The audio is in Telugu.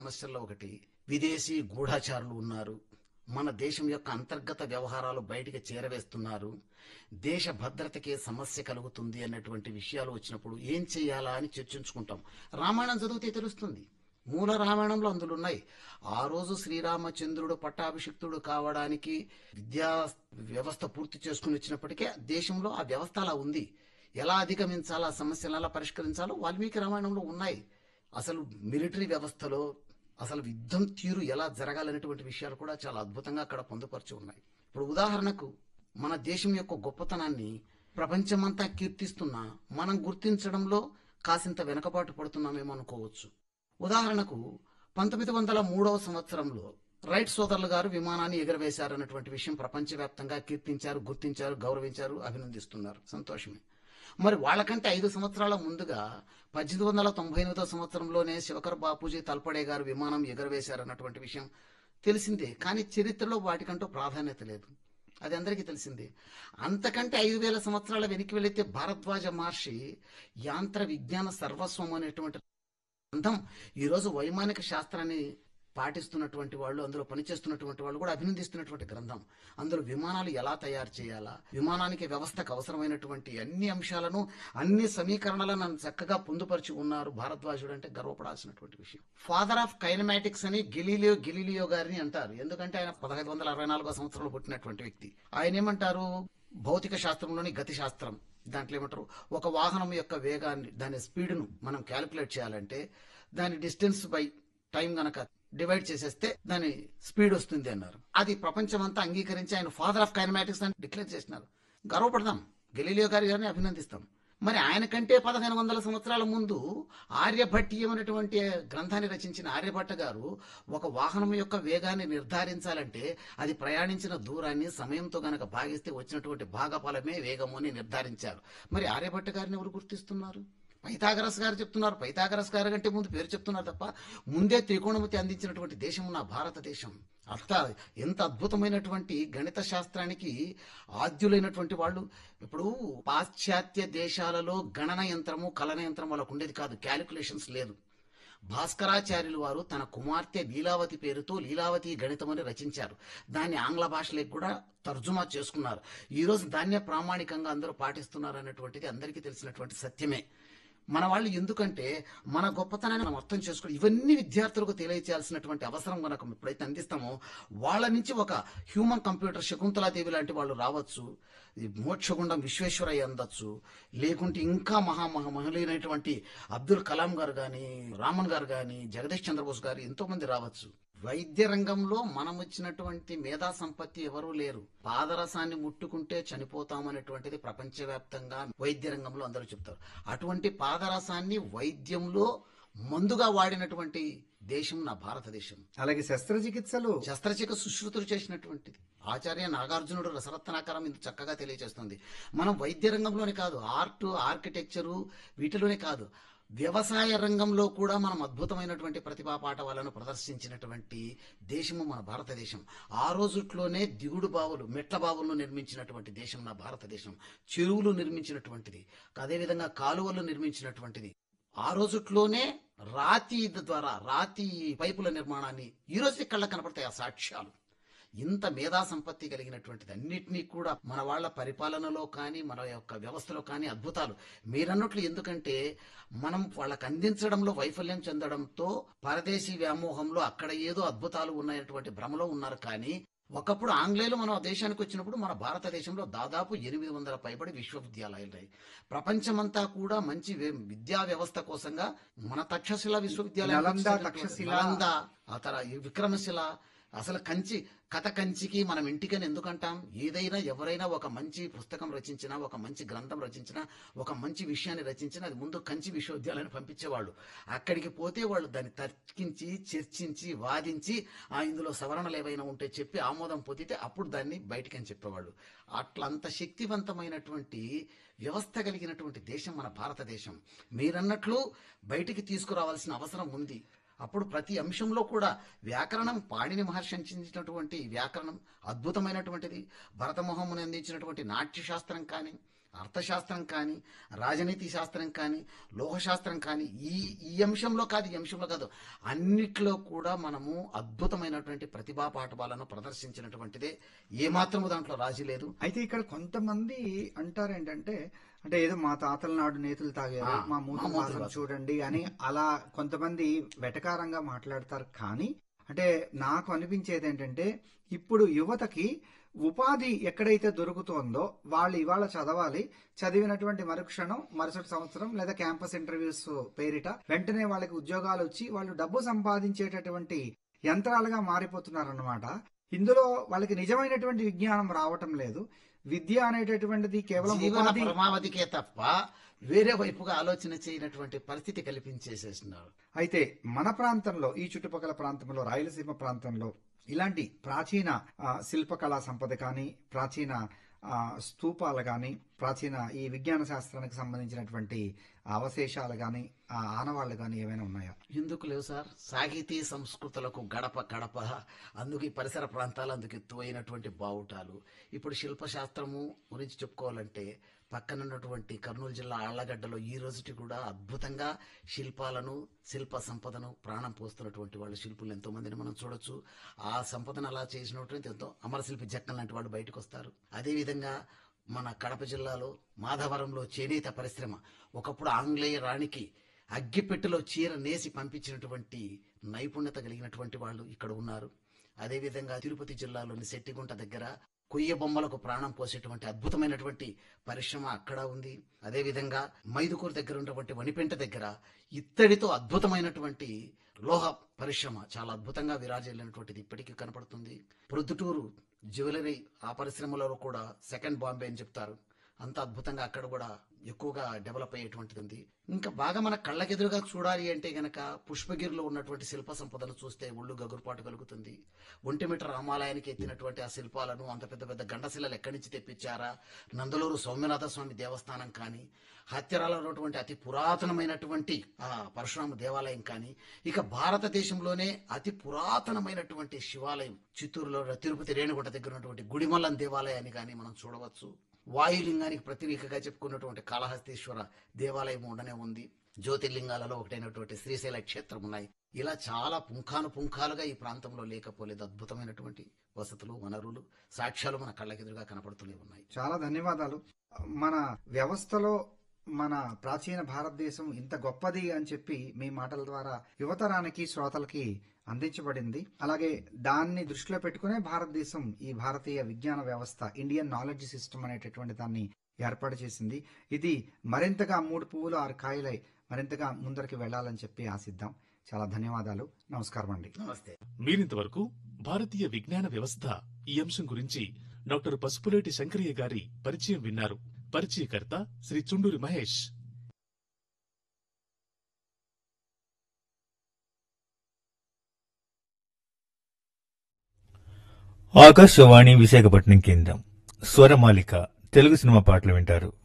సమస్యల్లో ఒకటి విదేశీ గూఢాచారులు ఉన్నారు. మన దేశం యొక్క అంతర్గత వ్యవహారాలు బయటికి చేరవేస్తున్నారు. దేశ భద్రతకే సమస్య కలుగుతుంది అన్నటువంటి విషయాలు వచ్చినప్పుడు ఏం చెయ్యాలా అని చర్చించుకుంటాం. రామాయణం చదివితే తెలుస్తుంది. మూల రామాయణంలో అందులో ఉన్నాయి. ఆ రోజు శ్రీరామచంద్రుడు పట్టాభిషిక్తుడు కావడానికి విద్యా వ్యవస్థ పూర్తి చేసుకుని వచ్చినప్పటికే దేశంలో ఆ వ్యవస్థ అలా ఉంది. ఎలా అధిగమించాలో, ఆ సమస్యలు ఎలా పరిష్కరించాలో వాల్మీకి రామాయణంలో ఉన్నాయి. అసలు మిలిటరీ వ్యవస్థలో అసలు యుద్ధం తీరు ఎలా జరగాలనేటువంటి విషయాలు కూడా చాలా అద్భుతంగా అక్కడ పొందుపరిచి ఉన్నాయి. ఇప్పుడు ఉదాహరణకు మన దేశం యొక్క గొప్పతనాన్ని ప్రపంచమంతా కీర్తిస్తున్నా మనం గుర్తించడంలో కాసింత వెనకబాటు పడుతున్నామేమో అనుకోవచ్చు. ఉదాహరణకు 1903 సంవత్సరంలో రైట్ సోదరులు గారు విమానాన్ని ఎగురవేశారన్నటువంటి విషయం ప్రపంచవ్యాప్తంగా కీర్తించారు, గుర్తించారు, గౌరవించారు, అభినందిస్తున్నారు. సంతోషమే. మరి వాళ్ళకంటే 5 సంవత్సరాల ముందుగా 1898 సంవత్సరంలోనే శివకర్ బాపూజీ తల్పడే గారు విమానం ఎగురవేశారన్నటువంటి విషయం తెలిసిందే. కానీ చరిత్రలో వాటికంటూ ప్రాధాన్యత లేదు. అది అందరికీ తెలిసిందే. అంతకంటే 5000 సంవత్సరాల వెనక్కి వెళితే భారద్వాజ మహర్షి యాంత్ర విజ్ఞాన సర్వస్వం అనేటువంటి గ్రంథం ఈరోజు వైమానిక శాస్త్రాన్ని పాటిస్తున్నటువంటి వాళ్ళు, అందులో పనిచేస్తున్నటువంటి వాళ్ళు కూడా అభినందిస్తున్నటువంటి గ్రంథం. అందులో విమానాలు ఎలా తయారు చేయాలా, విమానానికి వ్యవస్థకు అవసరమైనటువంటి అన్ని అంశాలను, అన్ని సమీకరణలను చక్కగా పొందుపరిచి ఉన్నారు. భారద్వాజుడు అంటే గర్వపడాల్సినటువంటి విషయం. ఫాదర్ ఆఫ్ కైనమాటిక్స్ అని గెలీలియో గారిని అంటారు. ఎందుకంటే ఆయన 1564 సంవత్సరంలో పుట్టినటువంటి వ్యక్తి. ఆయన ఏమంటారు, భౌతిక శాస్త్రంలోని గతి శాస్త్రం దాంట్లో ఏమంటారు, ఒక వాహనం యొక్క వేగాన్ని, దాని స్పీడ్ను మనం క్యాలిక్యులేట్ చేయాలంటే దాని డిస్టెన్స్ బై టైం గనక డివైడ్ చేసేస్తే దాని స్పీడ్ వస్తుంది అన్నారు. అది ప్రపంచమంతా అంగీకరించి ఆయన ఫాదర్ ఆఫ్ కైనమాటిక్స్ అని డిక్లేర్ చేసినారు. గర్వపడదాం, గెలీలియో గారిని అభినందిస్తాం. మరి ఆయన కంటే 1500 సంవత్సరాల ముందు ఆర్యభట్టీయం అనేటువంటి గ్రంథాన్ని రచించిన ఆర్యభట్ట గారు ఒక వాహనం యొక్క వేగాన్ని నిర్ధారించాలంటే అది ప్రయాణించిన దూరాన్ని సమయంతో గనక భాగిస్తే వచ్చినటువంటి భాగఫలమే వేగము అని నిర్ధారించారు. మరి ఆర్యభట్ట గారిని ఎవరు గుర్తిస్తున్నారు? పైథాగరస్ గారు చెప్తున్నారు. పైథాగరస్ గారి కంటే ముందు పేరు చెప్తున్నారు తప్ప ముందే త్రికోణమితి అందించినటువంటి దేశం నా భారతదేశం. ఎంత అద్భుతమైనటువంటి గణిత శాస్త్రానికి ఆద్యులైనటువంటి వాళ్ళు. ఇప్పుడు పాశ్చాత్య దేశాలలో గణన యంత్రము, కలన యంత్రం వాళ్ళకు ఉండేది కాదు, క్యాలిక్యులేషన్స్ లేదు. భాస్కరాచార్యులు వారు తన కుమార్తె లీలావతి పేరుతో లీలావతి గణితం అని రచించారు. దాన్ని ఆంగ్ల భాషలోకి కూడా తర్జుమా చేసుకున్నారు. ఈరోజు దాన్నే ప్రామాణికంగా అందరూ పాటిస్తున్నారు అనేటువంటిది అందరికీ తెలిసినటువంటి సత్యమే. మన వాళ్ళు ఎందుకంటే మన గొప్పతనాన్ని మనం అర్థం చేసుకోవాలి. ఇవన్నీ విద్యార్థులకు తెలియచేయాల్సినటువంటి అవసరం కనుక ఎప్పుడైతే అందిస్తామో వాళ్ళ నుంచి ఒక హ్యూమన్ కంప్యూటర్ శకుంతలాదేవి లాంటి వాళ్ళు రావచ్చు, మోక్షగుండం విశ్వేశ్వరయ్య అందొచ్చు, లేకుంటే ఇంకా మహనీయులైనటువంటి అబ్దుల్ కలాం గారు కానీ, రామన్ గారు కానీ, జగదీష్ చంద్రబోస్ గారు ఎంతో మంది రావచ్చు. వైద్య రంగంలో మనం వచ్చినటువంటి మేధా సంపత్తి ఎవరూ లేరు. పాదరసాన్ని ముట్టుకుంటే చనిపోతామనేటువంటిది ప్రపంచవ్యాప్తంగా వైద్య రంగంలో అందరూ చెప్తారు. అటువంటి పాదరసాన్ని వైద్యంలో మందుగా వాడినటువంటి దేశం నా భారతదేశం. అలాగే శస్త్రచికిత్స సుశ్రుతులు చేసినటువంటిది ఆచార్య నాగార్జునుడు రసరత్నాకరం ఇంత చక్కగా తెలియజేస్తుంది. మనం వైద్య రంగంలోనే కాదు, ఆర్ట్, ఆర్కిటెక్చరు వీటిలోనే కాదు, వ్యవసాయ రంగంలో కూడా మనం అద్భుతమైనటువంటి ప్రతిభా పాఠవాలను ప్రదర్శించినటువంటి దేశము మన భారతదేశం. ఆ రోజుట్లోనే దిగుడు బావులు, మెట్ల బావులను నిర్మించినటువంటి దేశం నా భారతదేశం. చెరువులు నిర్మించినటువంటిది, అదేవిధంగా కాలువలు నిర్మించినటువంటిది. ఆ రోజుట్లోనే రాతి పైపుల నిర్మాణాన్ని ఈ రోజు కళ్ళ కనపడతాయి ఆ సాక్ష్యాలు. ఇంత మేధా సంపత్తి కలిగినటువంటిది అన్నిటినీ కూడా మన వాళ్ళ పరిపాలనలో కానీ, మన యొక్క వ్యవస్థలో కానీ అద్భుతాలు మీరన్నట్లు. ఎందుకంటే మనం వాళ్ళకి అందించడంలో వైఫల్యం చెందడంతో పరదేశీ వ్యామోహంలో అక్కడ ఏదో అద్భుతాలు ఉన్నాయటువంటి భ్రమలో ఉన్నారు. కానీ ఒకప్పుడు ఆంగ్లేయులు మన దేశానికి వచ్చినప్పుడు మన భారతదేశంలో దాదాపు 800 పైబడి విశ్వవిద్యాలయాలు. ప్రపంచమంతా కూడా మంచి విద్యా వ్యవస్థ కోసంగా మన తక్షశిల విశ్వవిద్యాలయం, ఆ తర్వాత విక్రమశిల, అసలు కంచికి మనం ఇంటికని ఎందుకంటాం? ఏదైనా ఎవరైనా ఒక మంచి పుస్తకం రచించినా, ఒక మంచి గ్రంథం రచించినా, ఒక మంచి విషయాన్ని రచించినా అది ముందు కంచి విశ్వవిద్యాలయాన్ని పంపించేవాళ్ళు. అక్కడికి పోతే వాళ్ళు దాన్ని తర్కించి, చర్చించి, వాదించి ఇందులో సవరణలు ఏవైనా ఉంటే చెప్పి ఆమోదం పొందితే అప్పుడు దాన్ని బయటికని చెప్పేవాళ్ళు. అట్లంత శక్తివంతమైనటువంటి వ్యవస్థ కలిగినటువంటి దేశం మన భారతదేశం. మీరన్నట్లు బయటికి తీసుకురావాల్సిన అవసరం ఉంది. అప్పుడు ప్రతి అంశంలో కూడా వ్యాకరణం, పాణిని మహర్షి అందించినటువంటి వ్యాకరణం అద్భుతమైనటువంటిది. భరతమోహముని అందించినటువంటి నాట్యశాస్త్రం కానీ, అర్థశాస్త్రం కానీ, రాజనీతి శాస్త్రం కానీ, లోహశాస్త్రం కానీ, ఈ ఈ అంశంలో కాదు, ఈ అంశంలో కాదు, అన్నిట్లో కూడా మనము అద్భుతమైనటువంటి ప్రతిభా పాఠవాలను ప్రదర్శించినటువంటిదే. ఏమాత్రము దాంట్లో రాజీ లేదు. అయితే ఇక్కడ కొంతమంది అంటారు ఏంటంటే, అంటే ఏదో మా తాతల నాడు నేతులు తాగారు, మా మూతుల వాసన చూడండి అని అలా కొంతమంది వెటకారంగా మాట్లాడతారు. కానీ అంటే నాకు అనిపించేది ఏంటంటే, ఇప్పుడు యువతకి ఉపాధి ఎక్కడైతే దొరుకుతోందో వాళ్ళు ఇవాళ చదవాలి, చదివినటువంటి మరుక్షణం మరుసటి సంవత్సరం లేదా క్యాంపస్ ఇంటర్వ్యూస్ పేరిట వెంటనే వాళ్ళకి ఉద్యోగాలు వచ్చి వాళ్ళు డబ్బు సంపాదించేటటువంటి యంత్రాలుగా మారిపోతున్నారన్నమాట. ఇందులో వాళ్ళకి నిజమైనటువంటి విజ్ఞానం రావటం లేదు. విద్య అనేటటువంటిది కేవలం జీవన ఉపాధి పరమావధికే తప్ప వేరే వైపుగా ఆలోచన చేయనటువంటి పరిస్థితి కల్పించేసేస్తున్నారు. అయితే మన ప్రాంతంలో, ఈ చుట్టుపక్కల ప్రాంతంలో, రాయలసీమ ప్రాంతంలో ఇలాంటి ప్రాచీన శిల్పకళా సంపద కానీ, ప్రాచీన స్తూపాలు కానీ, ప్రాచీన ఈ విజ్ఞాన శాస్త్రానికి సంబంధించినటువంటి అవశేషాలు కానీ, ఆనవాళ్లు కానీ ఏమైనా ఉన్నాయా? ఎందుకు లేవు సార్? సాహితీ సంస్కృతులకు గడప గడప, అందుకు ఈ పరిసర ప్రాంతాలు అందుకు ఎత్తువైనటువంటి బావుటాలు. ఇప్పుడు శిల్పశాస్త్రము గురించి చెప్పుకోవాలంటే పక్కనున్నటువంటి కర్నూలు జిల్లా ఆళ్లగడ్డలో ఈ రోజుకి కూడా అద్భుతంగా శిల్పాలను, శిల్ప సంపదను ప్రాణం పోస్తున్నటువంటి వాళ్ళు, శిల్పులు ఎంతో మందిని మనం చూడొచ్చు. ఆ సంపదను అలా చేసినటువంటి ఎంతో అమరశిల్పి జక్కల్ లాంటి వాళ్ళు బయటకు వస్తారు. అదేవిధంగా మన కడప జిల్లాలో మాధవరంలో చేనేత పరిశ్రమ, ఒకప్పుడు ఆంగ్లేయ రాణికి అగ్గిపెట్టెలో చీర నేసి పంపించినటువంటి నైపుణ్యత కలిగినటువంటి వాళ్ళు ఇక్కడ ఉన్నారు. అదేవిధంగా తిరుపతి జిల్లాలోని శెట్టిగుంట దగ్గర కొయ్య బొమ్మలకు ప్రాణం పోసేటువంటి అద్భుతమైనటువంటి పరిశ్రమ అక్కడ ఉంది. అదేవిధంగా మైదుకూరు దగ్గర ఉన్నటువంటి వనిపెంట దగ్గర ఇత్తడితో అద్భుతమైనటువంటి లోహ పరిశ్రమ చాలా అద్భుతంగా విరాజిల్లినటువంటిది ఇప్పటికీ కనపడుతుంది. ప్రొద్దుటూరు జ్యువెలరీ, ఆ పరిశ్రమలో కూడా సెకండ్ బాంబే అని చెప్తారు. అంత అద్భుతంగా అక్కడ కూడా ఎక్కువగా డెవలప్ అయ్యేటువంటిది ఉంది. ఇంకా బాగా మన కళ్ళకెదురుగా చూడాలి అంటే గనక పుష్పగిరిలో ఉన్నటువంటి శిల్ప సంపదను చూస్తే ఒళ్ళు గగురుపాటు కలుగుతుంది. ఒంటిమిట్ట రామాలయానికి ఎత్తినటువంటి ఆ శిల్పాలను, అంత పెద్ద పెద్ద గండశిలలు ఎక్కడి నుంచి తెప్పించారా? నందలూరు సౌమ్యనాథ స్వామి దేవస్థానం కానీ, హత్యరాలో ఉన్నటువంటి అతి పురాతనమైనటువంటి పరశురామ దేవాలయం కానీ, ఇక భారతదేశంలోనే అతి పురాతనమైనటువంటి శివాలయం చిత్తూరులో తిరుపతి రేణుగుంట దగ్గర ఉన్నటువంటి గుడిమల్లం దేవాలయాన్ని కానీ మనం చూడవచ్చు. వాయులింగానికి ప్రతిరేకగా చెప్పుకున్నటువంటి కాళహస్తీశ్వర దేవాలయం ఉండనే ఉంది. జ్యోతిర్లింగాలలో ఒకటైనటువంటి శ్రీశైల క్షేత్రం ఉన్నాయి. ఇలా చాలా పుంఖానుపుంఖాలుగా ఈ ప్రాంతంలో లేకపోలేదు. అద్భుతమైనటువంటి వసతులు, వనరులు, సాక్ష్యాలు మన కళ్ళకెదురుగా కనపడుతూనే ఉన్నాయి. చాలా ధన్యవాదాలు. మన వ్యవస్థలో మన ప్రాచీన భారతదేశం ఇంత గొప్పది అని చెప్పి మీ మాటల ద్వారా యువతరానికి, శ్రోతలకి అందించబడింది. అలాగే దాన్ని దృష్టిలో పెట్టుకునే భారతదేశం ఈ భారతీయ విజ్ఞాన వ్యవస్థ, ఇండియన్ నాలెడ్జ్ సిస్టమ్ అనేటటువంటి దాన్ని ఏర్పాటు చేసింది. ఇది మరింతగా 3 పువ్వులు 6 కాయలై మరింతగా ముందరికి వెళ్లాలని చెప్పి ఆశిద్దాం. చాలా ధన్యవాదాలు. నమస్కారం అండి. నమస్తే. మీరింతవరకు భారతీయ విజ్ఞాన వ్యవస్థ ఈ అంశం గురించి డాక్టర్ పసుపులేటి శంకరయ్య గారి పరిచయం విన్నారు. పరిచయకర్త శ్రీ చుండూరి మహేష్. ఆకాశవాణి విశాఖపట్నం కేంద్రం. స్వరమాలిక తెలుగు సినిమా పాటలు వింటారు.